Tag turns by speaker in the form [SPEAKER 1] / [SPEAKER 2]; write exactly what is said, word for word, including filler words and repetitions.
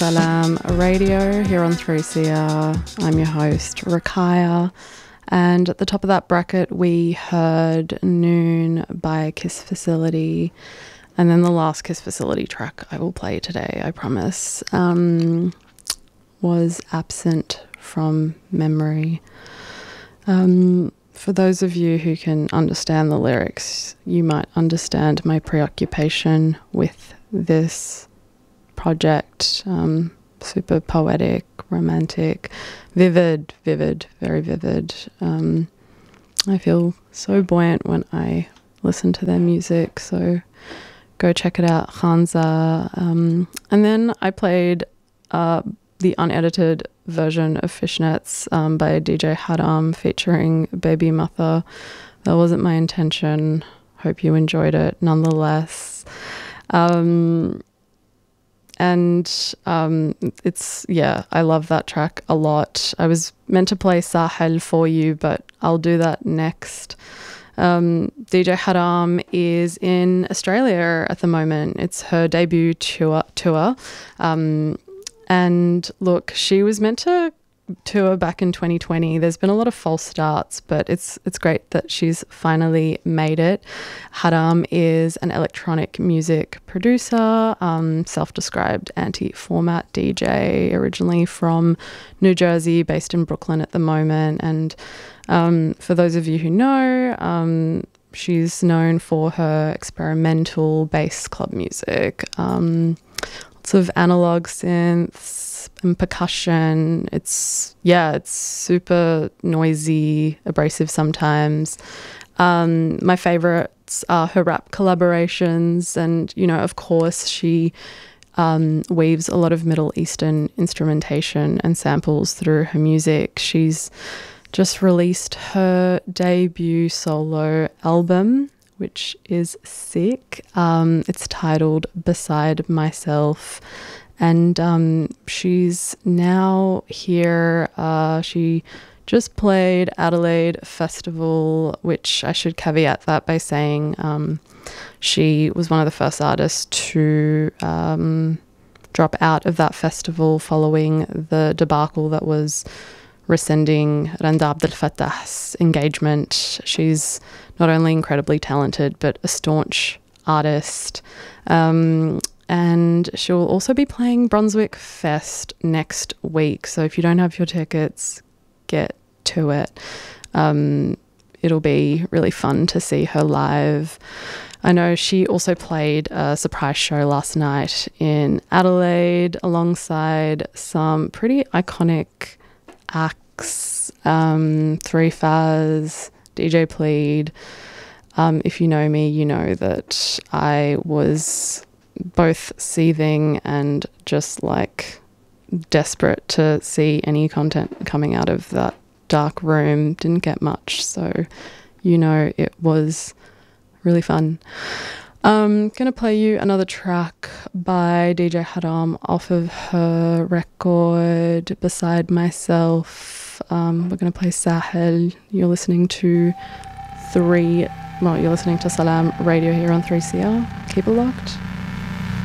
[SPEAKER 1] Salam Radio here on three C R. I'm your host, Rakaya. And at the top of that bracket, we heard Noon by Kiss Facility. And then the last Kiss Facility track I will play today, I promise, um, was Absent from Memory. Um, for those of you who can understand the lyrics, you might understand my preoccupation with this project. Um, super poetic, romantic, vivid, vivid, very vivid. Um, I feel so buoyant when I listen to their music, so go check it out, Khanza. Um, and then I played uh, the unedited version of Fishnets um, by D J Haram featuring Baby Mother. That wasn't my intention. Hope you enjoyed it nonetheless. Um, and um, it's, yeah, I love that track a lot. I was meant to play Sahel for you, but I'll do that next. Um, D J Haram is in Australia at the moment. It's her debut tour. tour. Um, and look, she was meant to tour back in twenty twenty. There's been a lot of false starts, but it's it's great that she's finally made it. Haram is an electronic music producer, um, self-described anti-format D J, originally from New Jersey, based in Brooklyn at the moment. And um, for those of you who know, um, she's known for her experimental bass club music. Um, Lots of analog synths and percussion. It's, yeah, it's super noisy, abrasive sometimes. Um, my favorites are her rap collaborations. And, you know, of course, she um, weaves a lot of Middle Eastern instrumentation and samples through her music. She's just released her debut solo album, which is sick. Um, it's titled Beside Myself. And um, she's now here. Uh, she just played Adelaide Festival, which I should caveat that by saying um, she was one of the first artists to um, drop out of that festival following the debacle that was rescinding Randa Abdel Fattah's engagement. She's not only incredibly talented, but a staunch artist. Um, and she'll also be playing Brunswick Fest next week. So if you don't have your tickets, get to it. Um, it'll be really fun to see her live. I know she also played a surprise show last night in Adelaide alongside some pretty iconic acts, um, Three Faz, D J Plead. Um, if you know me, you know that I was both seething and just like desperate to see any content coming out of that dark room. Didn't get much, so you know it was really fun. I'm going to play you another track by D J Haram off of her record Beside Myself. Um, we're going to play Sahel. You're listening to three, well, you're listening to Salam Radio here on three C R. Keep it locked.